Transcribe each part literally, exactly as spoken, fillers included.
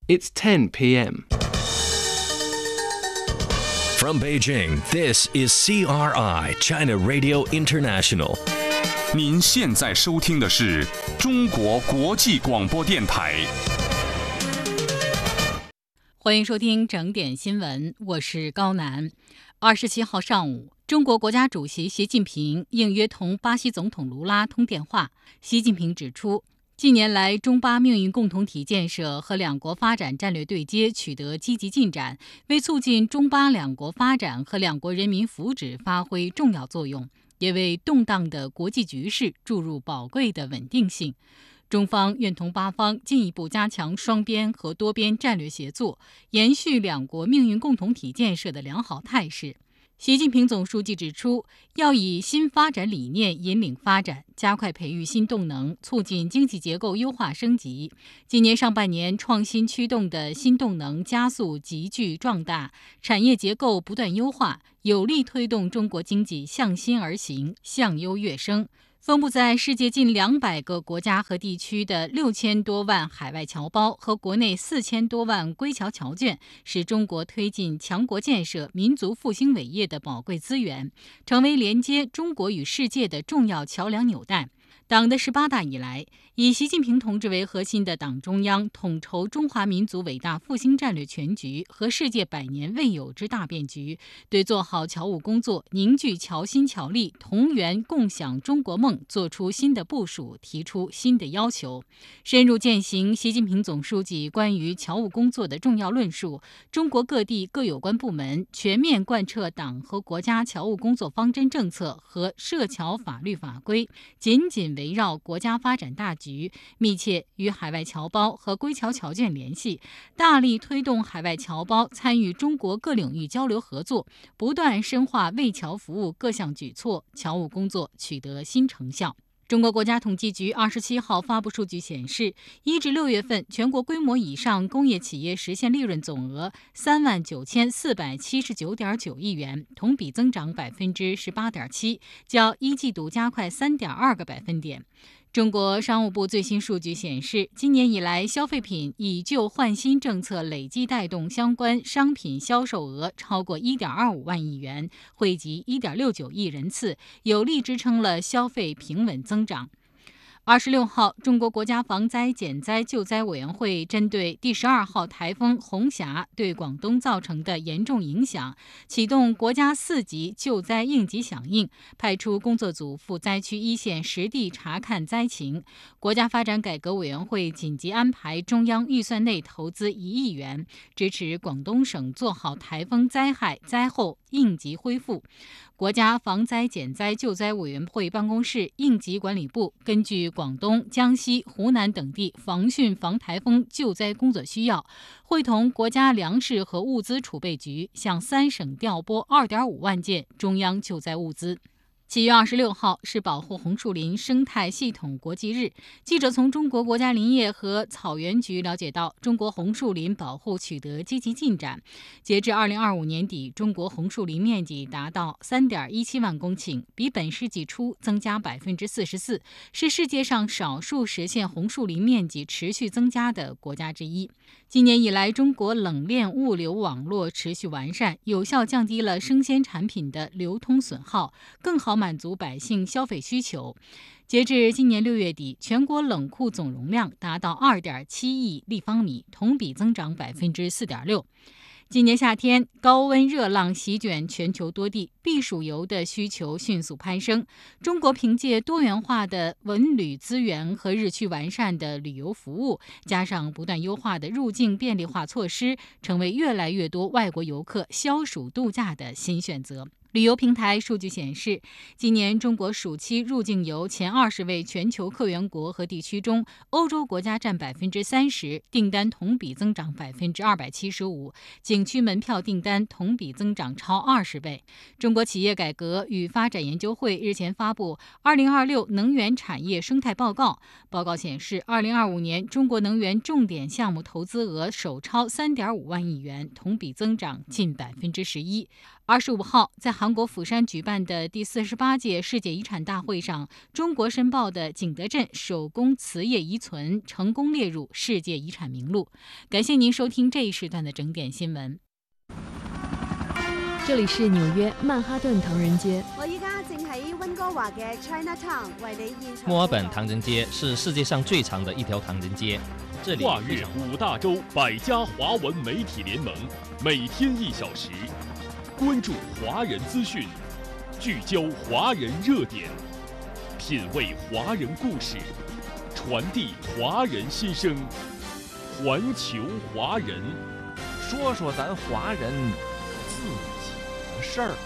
It's ten p.m. From Beijing, this is C R I, China Radio International. 您现在收听的是中国国际广播电台。 欢迎收听整点新闻，我是高楠。二十七号上午，中国国家主席习近平应约同巴西总统卢拉通电话。习近平指出，近年来中巴命运共同体建设和两国发展战略对接取得积极进展，为促进中巴两国发展和两国人民福祉发挥重要作用，也为动荡的国际局势注入宝贵的稳定性。中方愿同巴方进一步加强双边和多边战略协作，延续两国命运共同体建设的良好态势。习近平总书记指出，要以新发展理念引领发展，加快培育新动能，促进经济结构优化升级。今年上半年，创新驱动的新动能加速急剧壮大，产业结构不断优化，有力推动中国经济向新而行，向优跃升。分布在世界近两百个国家和地区的六千多万海外侨胞和国内四千多万归侨侨眷，是中国推进强国建设、民族复兴伟业的宝贵资源，成为连接中国与世界的重要桥梁纽带。党的十八大以来，以习近平同志为核心的党中央统筹中华民族伟大复兴战略全局和世界百年未有之大变局，对做好侨务工作、凝聚侨心侨力、同源共享中国梦作出新的部署，提出新的要求，深入践行习近平总书记关于侨务工作的重要论述。中国各地各有关部门全面贯彻党和国家侨务工作方针政策和涉侨法律法规，紧紧围绕国家发展大局，密切与海外侨胞和归侨侨眷联系，大力推动海外侨胞参与中国各领域交流合作，不断深化为侨服务各项举措，侨务工作取得新成效。中国国家统计局二十七号发布数据显示，一至六月份全国规模以上工业企业实现利润总额三万九千四百七十九点九亿元，同比增长百分之十八点七，较一季度加快三点二个百分点。中国商务部最新数据显示，今年以来，消费品以旧换新政策累计带动相关商品销售额超过 一点二五万亿元，惠及 一点六九亿人次，有力支撑了消费平稳增长。二十六号，中国国家防灾减灾救灾委员会针对第十二号台风红霞对广东造成的严重影响，启动国家四级救灾应急响应，派出工作组赴灾区一线实地查看灾情。国家发展改革委员会紧急安排中央预算内投资一亿元，支持广东省做好台风灾害灾后应急恢复。国家防灾减灾救灾委员会办公室应急管理部根据广东、江西、湖南等地防汛防台风救灾工作需要，会同国家粮食和物资储备局向三省调拨 二点五万件中央救灾物资。七月二十六号是保护红树林生态系统国际日。记者从中国国家林业和草原局了解到，中国红树林保护取得积极进展。截至二零二五年底，中国红树林面积达到 三点一七万公顷，比本世纪初增加 百分之四十四， 是世界上少数实现红树林面积持续增加的国家之一。今年以来，中国冷链物流网络持续完善，有效降低了生鲜产品的流通损耗，更好满足百姓消费需求。截至今年六月底，全国冷库总容量达到 二点七亿立方米，同比增长 百分之四点六。今年夏天，高温热浪席卷全球多地，避暑游的需求迅速攀升。中国凭借多元化的文旅资源和日趋完善的旅游服务，加上不断优化的入境便利化措施，成为越来越多外国游客消暑度假的新选择。旅游平台数据显示，今年中国暑期入境游前二十位全球客源国和地区中，欧洲国家占百分之三十，订单同比增长百分之二百七十五，景区门票订单同比增长超二十倍。中国企业改革与发展研究会日前发布《二零二六能源产业生态报告》，报告显示，二零二五年中国能源重点项目投资额首超 三点五万亿元，同比增长近百分之十一。二十五号，在韩韩国釜山举办的第四十八届世界遗产大会上，中国申报的景德镇手工瓷业遗存成功列入世界遗产名录。感谢您收听这一时段的整点新闻。 这里是纽约曼哈顿唐人街。 我依家正喺温哥華嘅 Chinatown 為你現場。 墨爾本唐人街是世界上最长的一条唐人街，这里跨越五大洲百家华文媒体联盟，每天一小时，关注华人资讯，聚焦华人热点，品味华人故事，传递华人心声。环球华人， 说说咱华人自己的事儿。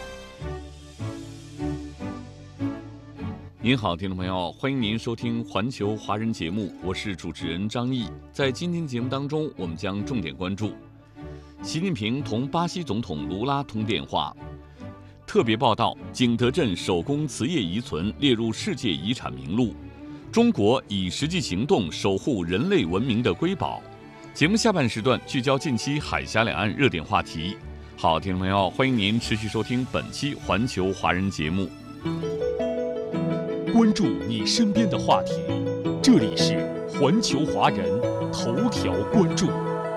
您好，听众朋友，欢迎您收听环球华人节目，我是主持人张毅。在今天节目当中，我们将重点关注习近平同巴西总统卢拉通电话，特别报道景德镇手工瓷业遗存列入世界遗产名录，中国以实际行动守护人类文明的瑰宝。节目下半时段聚焦近期海峡两岸热点话题。好，听众朋友，欢迎您持续收听本期环球华人节目。 关注你身边的话题，这里是环球华人头条关注。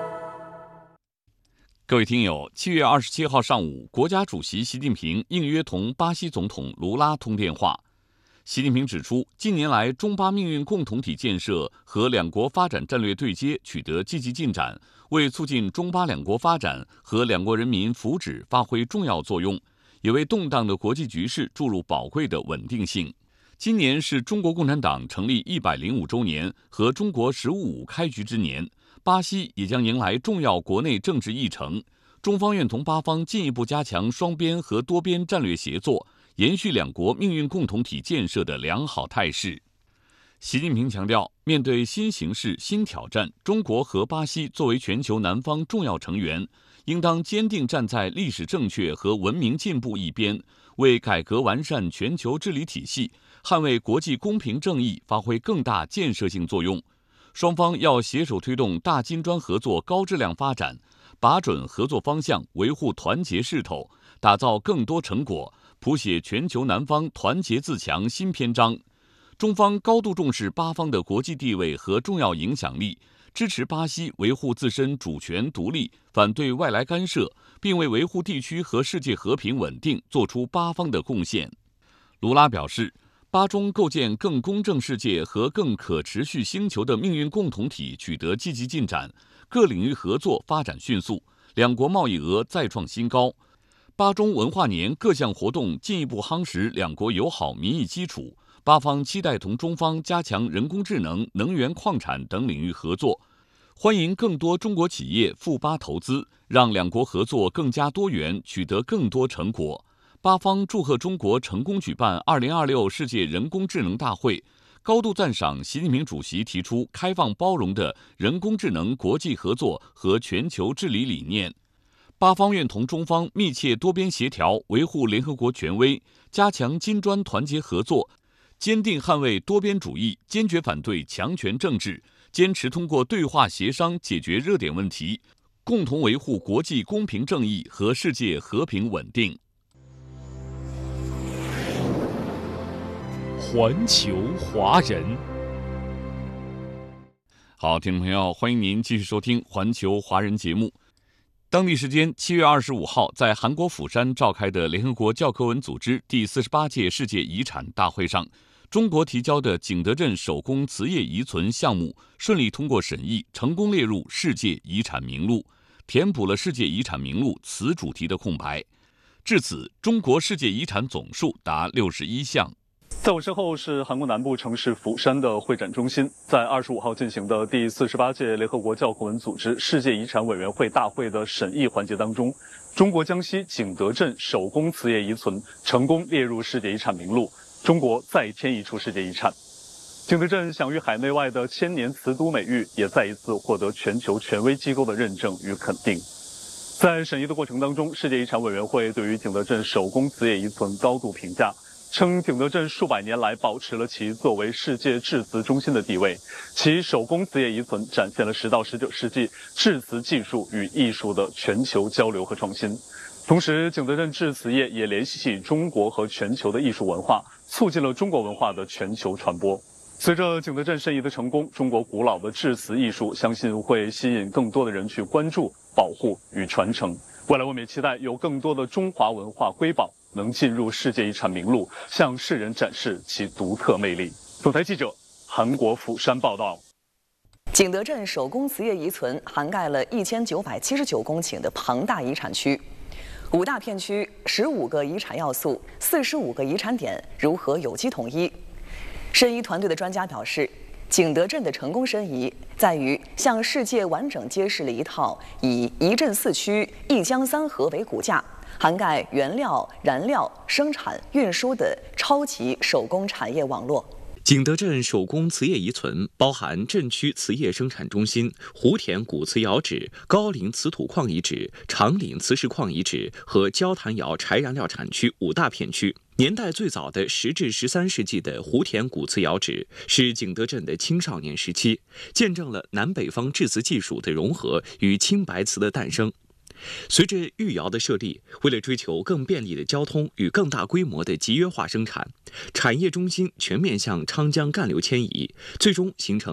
各位听友，七月二十七号上午，国家主席习近平应约同巴西总统卢拉通电话。习近平指出，近年来中巴命运共同体建设和两国发展战略对接取得积极进展，为促进中巴两国发展和两国人民福祉发挥重要作用，也为动荡的国际局势注入宝贵的稳定性。今年是中国共产党成立一百零五周年和中国“十五五”开局之年，巴西也将迎来重要国内政治议程。中方愿同巴方进一步加强双边和多边战略协作，延续两国命运共同体建设的良好态势。习近平强调，面对新形势、新挑战，中国和巴西作为全球南方重要成员，应当坚定站在历史正确和文明进步一边，为改革完善全球治理体系、捍卫国际公平正义发挥更大建设性作用。双方要携手推动大金砖合作高质量发展，把准合作方向，维护团结势头，打造更多成果，谱写全球南方团结自强新篇章。中方高度重视巴方的国际地位和重要影响力，支持巴西维护自身主权独立，反对外来干涉，并为维护地区和世界和平稳定做出巴方的贡献。卢拉表示，巴中构建更公正世界和更可持续星球的命运共同体取得积极进展，各领域合作发展迅速，两国贸易额再创新高。巴中文化年各项活动进一步夯实两国友好民意基础，巴方期待同中方加强人工智能、能源矿产等领域合作，欢迎更多中国企业赴巴投资，让两国合作更加多元，取得更多成果。巴方祝贺中国成功举办二零二六世界人工智能大会，高度赞赏习近平主席提出开放包容的人工智能国际合作和全球治理理念。巴方愿同中方密切多边协调，维护联合国权威，加强金砖团结合作，坚定捍卫多边主义，坚决反对强权政治，坚持通过对话协商解决热点问题，共同维护国际公平正义和世界和平稳定。 环球华人， 好，听众朋友，欢迎您继续收听环球华人节目。当地时间七月二十五号，在韩国釜山召开的联合国教科文组织第四十八届世界遗产大会上，中国提交的景德镇手工瓷业遗存项目顺利通过审议，成功列入世界遗产名录，填补了世界遗产名录瓷主题的空白。至此，中国世界遗产总数达六十一项。 在我身后是韩国南部城市釜山的会展中心，在二十五号进行的第四十八届联合国教科文组织世界遗产委员会大会的审议环节当中，中国江西景德镇手工瓷业遗存成功列入世界遗产名录，中国再添一处世界遗产。景德镇享誉海内外的千年瓷都美誉，也再一次获得全球权威机构的认证与肯定。在审议的过程当中，世界遗产委员会对于景德镇手工瓷业遗存高度评价，称景德镇数百年来保持了其作为世界制瓷中心的地位，其手工瓷业遗存展现了十到十九世纪制瓷技术与艺术的全球交流和创新。 同时，景德镇制瓷业也联系起中国和全球的艺术文化，促进了中国文化的全球传播。随着景德镇申遗的成功，中国古老的制瓷艺术相信会吸引更多的人去关注、保护与传承。未来我们也期待有更多的中华文化瑰宝能进入世界遗产名录，向世人展示其独特魅力。总台记者韩国釜山报道。 景德镇手工瓷业遗存涵盖了一千九百七十九公顷的庞大遗产区。五大片区，十五个遗产要素，四十五个遗产点如何有机统一？申遗团队的专家表示，景德镇的成功申遗在于向世界完整揭示了一套以一镇四区、一江三河为骨架，涵盖原料、燃料、生产、运输的超级手工产业网络。 景德镇手工瓷业遗存包含镇区瓷业生产中心、湖田古瓷窑址、高陵瓷土矿遗址、长岭瓷石矿遗址和焦坛窑柴燃料产区五大片区。年代最早的十至十三世纪的湖田古瓷窑址是景德镇的青少年时期，见证了南北方制瓷技术的融合与青白瓷的诞生。随着御窑的设立，为了追求更便利的交通与更大规模的集约化生产，产业中心全面向昌江干流迁移，最终形成